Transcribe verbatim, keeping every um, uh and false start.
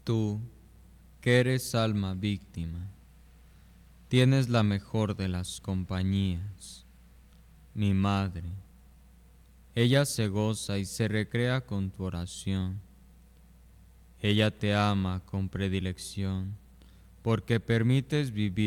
Tú, que eres alma víctima, tienes la mejor de las compañías, mi madre. Ella se goza y se recrea con tu oración. Ella te ama con predilección, porque permites vivir